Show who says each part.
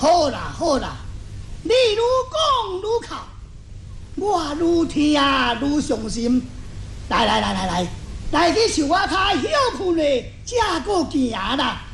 Speaker 1: 好啦好啦，你愈讲愈靠，我愈听愈伤心。来，来去树仔骹休困咧，才个行啦。